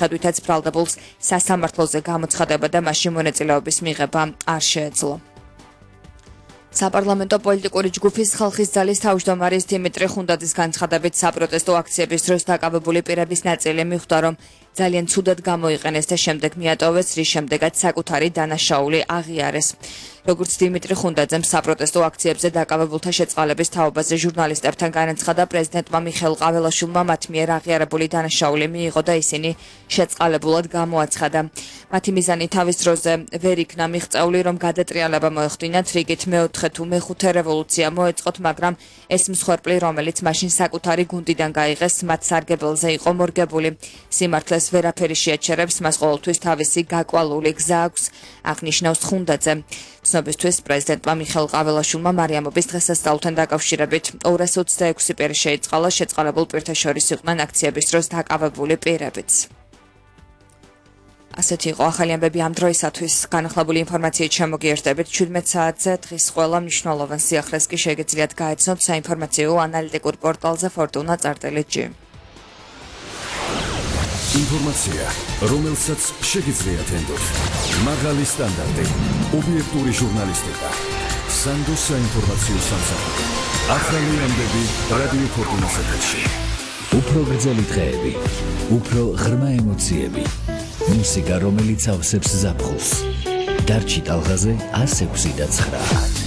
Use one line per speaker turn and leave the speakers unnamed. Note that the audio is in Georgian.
მიხედვითაც ბრალდებულს სასამართლოზე გამოცხადება და მასში მონაწილეობის მიღება არ შეეძლო. საპარლამენტო პოლიტიკური ჯგუფის ხალხის ძალის თავმჯდომარის დიმიტრი ხუნდაძის განცხადებით საპროტესტო აქციების დროს დაკავებული პირების ნაწილი მიხვდა, რომ ძალიან ცუდად გამოიყენეს და შემდეგ მიატოვეს, რის შემდეგაც საკუთარი დანაშაული აღიარეს. როგორც დიმიტრი ხუნდაძემ საპროტესტო აქციებზე დაკავებულთა შეწყალების თაობაზე ჟურნალისტებთან განაცხადა, პრეზიდენტმა მიხეილ ყაველაშვილმა მათ მიერ აღიარებული დანაშაული მიიღო და ისინი შეწყალებულად გამოაცხადა. მათი მიზანი თავის დროზე ვერ იქნა მიღწეული, რომ გადატრიალება მოეხდინათ, რიგით მეოთხე თუ მეხუთე რევოლუცია მოეწყოთ, მაგრამ ეს მსხვერპლი, რომელიც მაშინ საკუთარი გუნდიდან გაიღეს, მათ სარგებელზე იყო მორგებული. სიმართლეს ვერაფერი შეაჩერებს, მას ყოველთვის თავისი გაკვალული გზა აქვს, აღნიშნავს ხუნდაძე. ცნობისთვის პრეზიდენტმა მიხეილ ყაველაშვილმა მარიამობის დღესასწაულთან დაკავშირებით 226 პირი შეიწყალა, შეწყალებულ პირთა შორის იყვნენ აქციების დროს დაკავებული პირებიც. ასეთი იყო ახალი ამბები ამ დროისათვის. განახლებული ინფორმაციით შემოგიერთდებით 17 საათზე. დღის ყველა მნიშვნელოვან სიახლეს კი შეგიძლიათ გაეცნოთ საინფორმაციო ანალიტიკურ პორტალზე fortuna.gr.
ინფორმაცია, რომელსაც შეგიძლიათ ენდოთ. მაღალი სტანდარტი, ობიექტური ჟურნალისტიკა, სანდო საინფორმაციო სამსახური. ახალი ამბები რადიო ფორტუნას ეთერში.
უფრო გრძელი დღეები, უფრო ღრმა ემოციები. მუსიკა, რომელიც ავსებს ზაფხულს. დარჩი ტალღაზე 106.9.